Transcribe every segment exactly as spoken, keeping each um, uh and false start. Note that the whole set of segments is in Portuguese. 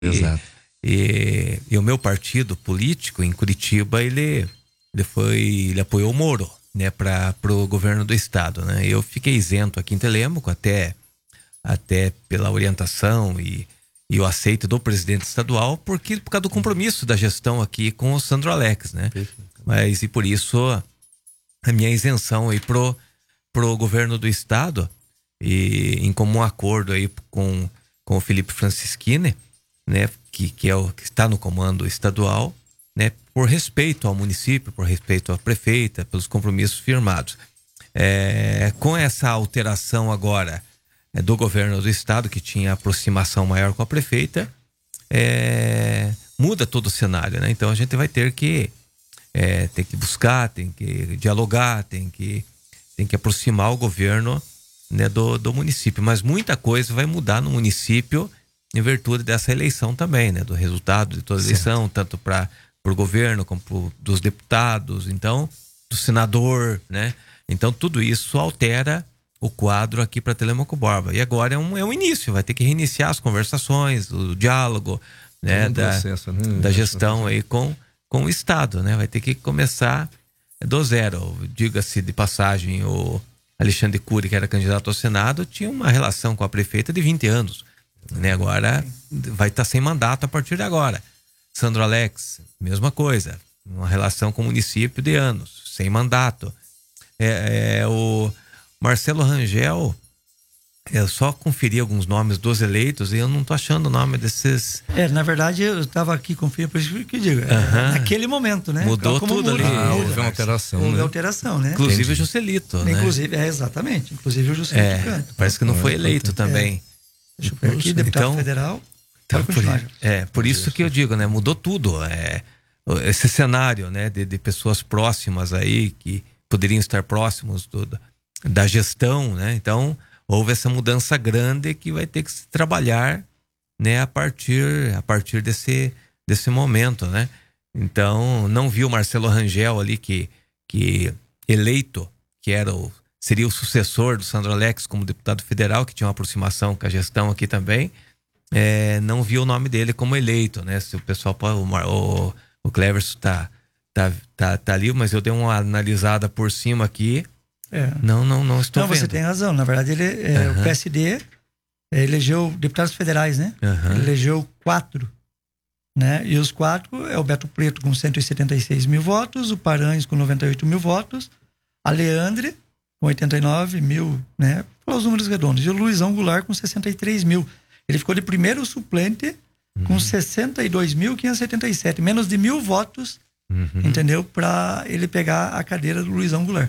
Exato. E, e, e o meu partido político em Curitiba, ele, ele foi, ele apoiou o Moro, né, para o governo do estado, né? Eu fiquei isento aqui em Telêmaco até, até pela orientação e, e o aceito do presidente estadual, porque por causa do compromisso da gestão aqui com o Sandro Alex, né? Mas e por isso a minha isenção aí pro, pro governo do estado, e em comum acordo aí com, com o Felipe Francischini, né, que, que é o que está no comando estadual, né, por respeito ao município, por respeito à prefeita, pelos compromissos firmados. É, com essa alteração agora é, do governo do estado, que tinha aproximação maior com a prefeita, é, muda todo o cenário, né? Então a gente vai ter que é, tem que buscar, tem que dialogar, tem que, tem que aproximar o governo, né, do, do município. Mas muita coisa vai mudar no município em virtude dessa eleição também, né? Do resultado de toda a eleição, tanto para o governo como pro, dos deputados, então, do senador, né? Então tudo isso altera o quadro aqui para Telêmaco Borba. E agora é um, é um início, vai ter que reiniciar as conversações, o diálogo, né? Um da, processo, né? Da gestão aí com, com o Estado, né? Vai ter que começar do zero. Diga-se de passagem, o Alexandre Cury, que era candidato ao Senado, tinha uma relação com a prefeita de vinte anos. Né, agora vai estar sem mandato a partir de agora. Sandro Alex, mesma coisa, uma relação com o município de anos, sem mandato. É, é, o Marcelo Rangel, eu só conferi alguns nomes dos eleitos e eu não tô achando o nome desses. É, na verdade eu estava aqui conferindo, por isso que eu digo, uh-huh. naquele momento, né? Mudou Como tudo muda, ali. Ah, houve uma alteração. Houve né? alteração, né? Inclusive Entendi. o Juscelito, né? Inclusive, é, exatamente, inclusive o Juscelito é, Canto. Parece que não foi eleito é. também. Deixa eu ver aqui, deputado então, federal. Então, por, é, por isso que eu digo, né? Mudou tudo. É, esse cenário, né? De, de pessoas próximas aí, que poderiam estar próximos do, da gestão, né? Então, houve essa mudança grande que vai ter que se trabalhar, né? A partir, a partir desse, desse momento, né? Então, não vi o Marcelo Rangel ali, que, que eleito, que era o seria o sucessor do Sandro Alex como deputado federal, que tinha uma aproximação com a gestão aqui também, é, não vi o nome dele como eleito, né? Se o pessoal, o, o, o Cleverson tá, tá, tá, tá ali, mas eu dei uma analisada por cima aqui, é. não, não, não estou não, vendo. Você tem razão, na verdade ele, é, uhum. o P S D elegeu deputados federais, né? Uhum. Ele elegeu quatro, né? E os quatro é o Beto Preto com cento e setenta e seis mil votos, o Paranhos com noventa e oito mil votos, a Leandre com oitenta e nove mil, né? Para os números redondos. E o Luizão Goulart com sessenta e três mil. Ele ficou de primeiro suplente uhum. com sessenta e dois mil quinhentos e setenta e sete. Menos de mil votos, uhum. entendeu? Para ele pegar a cadeira do Luizão Goulart.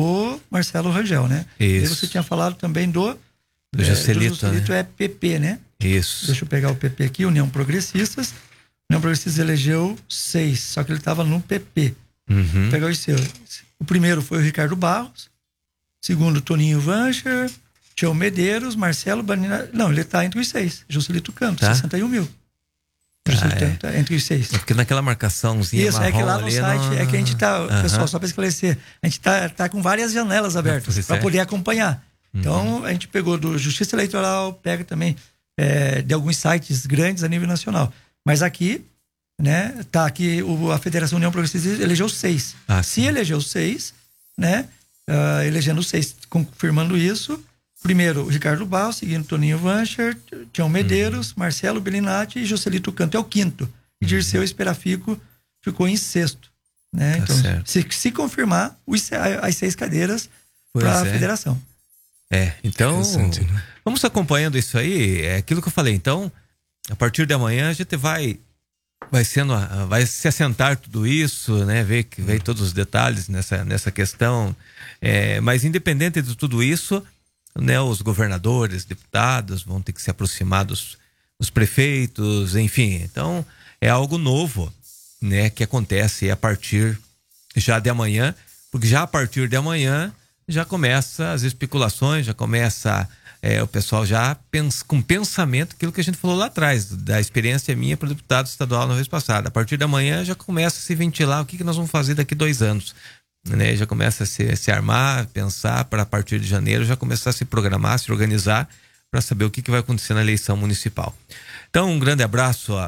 O Marcelo Rangel, né? Isso. E você tinha falado também do... Do Juscelito, é, do Juscelito né? É P P, né? Isso. Deixa eu pegar o P P aqui, União Progressistas. União Progressistas elegeu seis, só que ele estava no P P. Uhum. Vou pegar os seus. O primeiro foi o Ricardo Barros. Segundo, Toninho Vancher, Tião Medeiros, Marcelo Banina. Não, ele tá entre os seis. Juscelito Campos, tá. sessenta e um mil. Juscelito ah, é. tá entre os seis. É porque naquela marcaçãozinha Isso, é que lá no site, não... é que a gente tá, uh-huh. pessoal, só para esclarecer, a gente tá, tá com várias janelas abertas para poder acompanhar. Uhum. Então, a gente pegou do Justiça Eleitoral, pega também é, de alguns sites grandes a nível nacional. Mas aqui, né, tá aqui o, a Federação União Progressista elegeu seis. Ah, Se elegeu seis, né, uh, elegendo seis, confirmando isso, primeiro o Ricardo Barros, seguindo Toninho Vancher, Tião Medeiros, uhum. Marcelo Bellinati e Juscelito Canto é o quinto. E Dirceu Esperafico ficou em sexto. Né? Tá então, se, se confirmar, os, as seis cadeiras para a é. federação. É, então, né? Vamos acompanhando isso aí, é aquilo que eu falei. Então, a partir de amanhã a gente vai vai sendo, vai se assentar tudo isso, né, ver que veio todos os detalhes nessa, nessa questão, é, mas independente de tudo isso, né, os governadores, deputados vão ter que se aproximar dos, dos prefeitos, enfim, então é algo novo, né, que acontece a partir já de amanhã, porque já a partir de amanhã já começa as especulações, já começa é, o pessoal já pensa, com pensamento, aquilo que a gente falou lá atrás, da experiência minha para o deputado estadual na vez passada. A partir da manhã já começa a se ventilar o que, que nós vamos fazer daqui dois anos. Né? Já começa a se, se armar, pensar para a partir de janeiro, já começar a se programar, se organizar para saber o que, que vai acontecer na eleição municipal. Então, um grande abraço a